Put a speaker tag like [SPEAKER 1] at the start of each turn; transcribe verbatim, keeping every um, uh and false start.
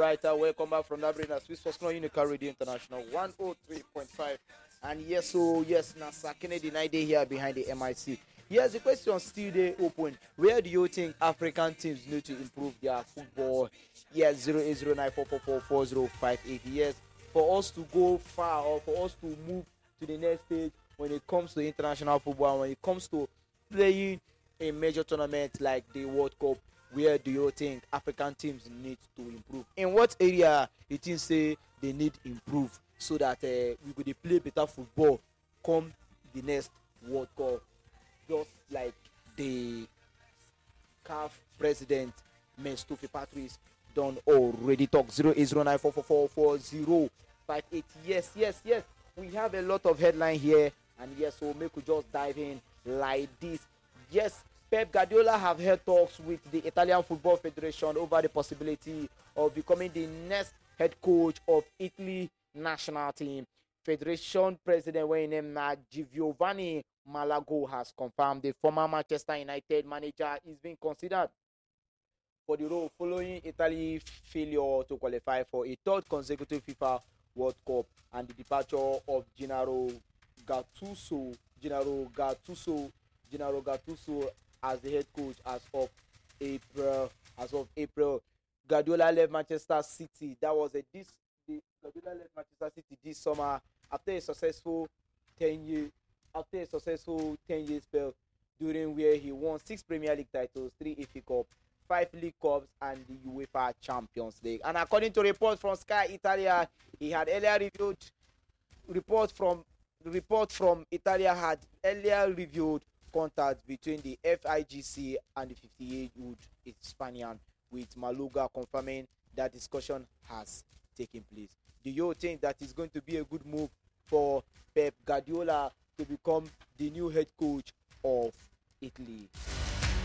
[SPEAKER 1] right, uh, welcome back from that brain. Swiss Sports Club Unical Radio International one oh three point five. And yes, so yes, NASA Kennedy night day here behind the M I C. Yes, the question still there open. Where do you think African teams need to improve their football? Yes, zero eight zero nine four four four four zero five eight. Yes, for us to go far or for us to move to the next stage when it comes to international football, when it comes to playing a major tournament like the World Cup, where do you think African teams need to improve? In what area you think say they need improve so that uh, we could play better football come the next World Cup? Just like the C A F president, Menstufi Patrice, done already talk. Zero eight zero nine four four four four zero five eight. Yes, yes, yes. We have a lot of headline here, and yes, so make we just dive in like this. Yes, Pep Guardiola have held talks with the Italian Football Federation over the possibility of becoming the next head coach of Italy national team. Federation president, when named Giovanni Malago, has confirmed the former Manchester United manager is being considered for the role following Italy's failure to qualify for a third consecutive FIFA World Cup and the departure of Gennaro Gattuso, Gennaro Gattuso, Gennaro Gattuso as the head coach as of April. As of April, Guardiola left Manchester City. That was a this. The Guardiola left Manchester City this summer after a successful ten year after a successful ten year spell, during where he won six Premier League titles, three F A Cup, five League Cups, and the UEFA Champions League. And according to reports from Sky Italia, he had earlier reviewed report from report from Italia had earlier reviewed contact between the F I G C and the fifty-eight-year-old Spaniard, with Maluga confirming that discussion has taken place. Do you think that is going to be a good move for Pep Guardiola to become the new head coach of Italy?